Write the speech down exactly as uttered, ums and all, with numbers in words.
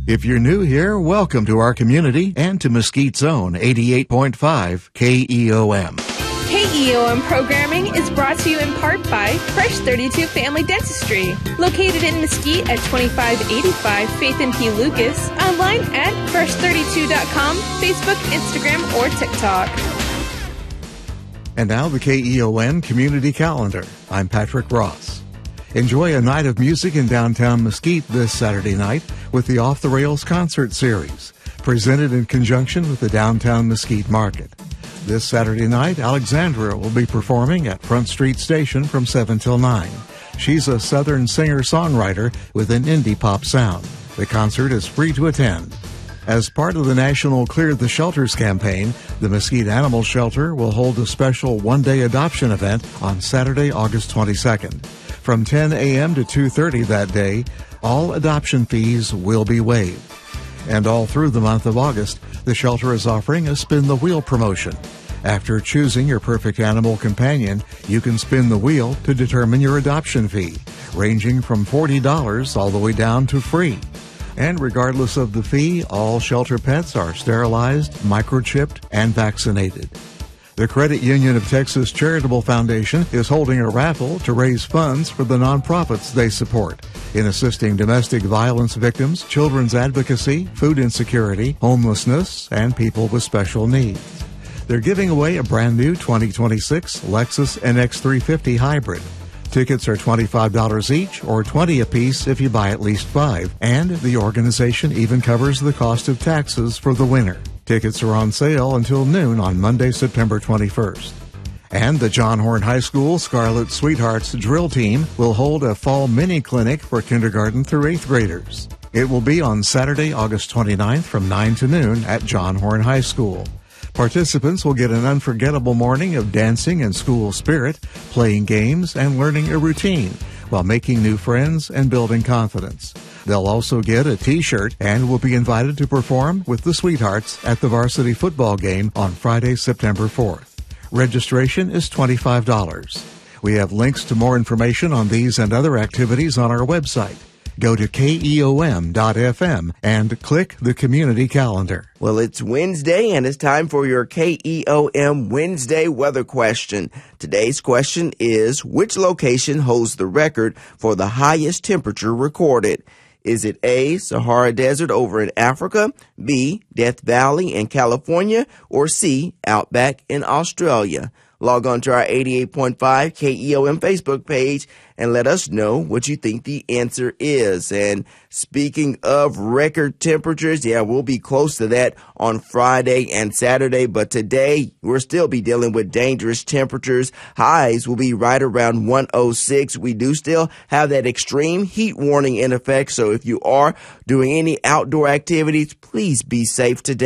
If you're new here, welcome to our community and to Mesquite's own eighty-eight point five K E O M. K E O M programming is brought to you in part by Fresh thirty-two Family Dentistry, located in Mesquite at twenty-five eighty-five Faith and P. Lucas, online at fresh thirty-two dot com, Facebook, Instagram, or TikTok. And now the K E O M Community Calendar. I'm Patrick Ross. Enjoy a night of music in downtown Mesquite this Saturday night with the Off the Rails concert series, presented in conjunction with the Downtown Mesquite Market. This Saturday night, Alexandra will be performing at Front Street Station from seven till nine. She's a Southern singer-songwriter with an indie pop sound. The concert is free to attend. As part of the National Clear the Shelters campaign, the Mesquite Animal Shelter will hold a special one-day adoption event on Saturday, August twenty-second. From ten a.m. to two thirty that day, all adoption fees will be waived. And all through the month of August, the shelter is offering a Spin the Wheel promotion. After choosing your perfect animal companion, you can spin the wheel to determine your adoption fee, ranging from forty dollars all the way down to free. And regardless of the fee, all shelter pets are sterilized, microchipped, and vaccinated. The Credit Union of Texas Charitable Foundation is holding a raffle to raise funds for the nonprofits they support in assisting domestic violence victims, children's advocacy, food insecurity, homelessness, and people with special needs. They're giving away a brand new twenty twenty-six Lexus N X three fifty Hybrid. Tickets are twenty-five dollars each or twenty dollars apiece if you buy at least five, and the organization even covers the cost of taxes for the winner. Tickets are on sale until noon on Monday, September twenty-first. And the John Horn High School Scarlet Sweethearts drill team will hold a fall mini clinic for kindergarten through eighth graders. It will be on Saturday, August twenty-ninth from nine to noon at John Horn High School. Participants will get an unforgettable morning of dancing and school spirit, playing games, and learning a routine while making new friends and building confidence. They'll also get a T-shirt and will be invited to perform with the Sweethearts at the varsity football game on Friday, September fourth. Registration is twenty-five dollars. We have links to more information on these and other activities on our website. Go to K E O M dot F M and click the community calendar. Well, it's Wednesday, and it's time for your K E O M Wednesday weather question. Today's question is, which location holds the record for the highest temperature recorded? Is it A, Sahara Desert over in Africa, B, Death Valley in California, or C, Outback in Australia? Log on to our eighty-eight point five K E O M Facebook page and let us know what you think the answer is. And speaking of record temperatures, yeah, we'll be close to that on Friday and Saturday. But today, we'll still be dealing with dangerous temperatures. Highs will be right around one oh six. We do still have that extreme heat warning in effect. So if you are doing any outdoor activities, please be safe today.